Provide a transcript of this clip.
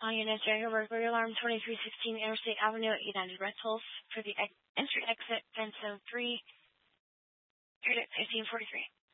Unit Jacob burglary alarm 2316 Interstate Avenue at United Rentals for the entry exit fence zone 3, here at 1543.